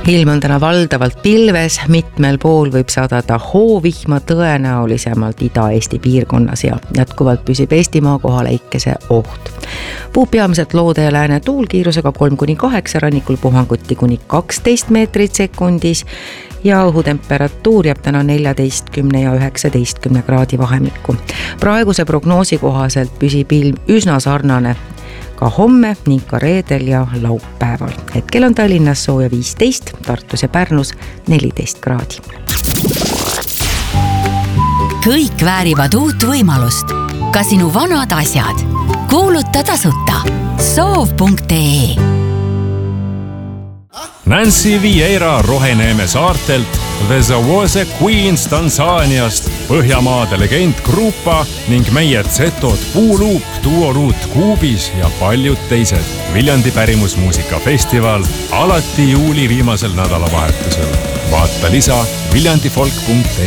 Ilm on täna valdavalt pilves, mitmel pool võib sadada hoovihma tõenäolisemalt Ida-Eesti piirkonnas ja jätkuvalt püsib Eestimaa kohaläikese oht. Puhub peamiselt loode ja lääne tuul kiirusega 3-8, rannikul puhanguti kuni 12 meetrit sekundis ja õhutemperatuur jääb täna 14 ja 19 kraadi vahemikku. Praeguse prognoosi kohaselt püsib ilm üsna sarnane ka homme ning ka reedel ja laupäeval. Hetkel on Tallinnas sooja 15, Tartus ja Pärnus 14 kraadi. Kõik väärivad uut võimalust. Ka sinu vanad asjad. Kuuluta tasuta. Soov.ee Nancy Vieira Roheneeme saartelt, The Zawose Queens Tansaaniast, Põhjamaade legend Grupa ning meie Zetod Puuluup, Duoruut Kuubis ja paljud teised. Viljandi pärimusmuusikafestival alati juuli viimasel nädalavahetusel. Vaata lisa viljandifolk.ee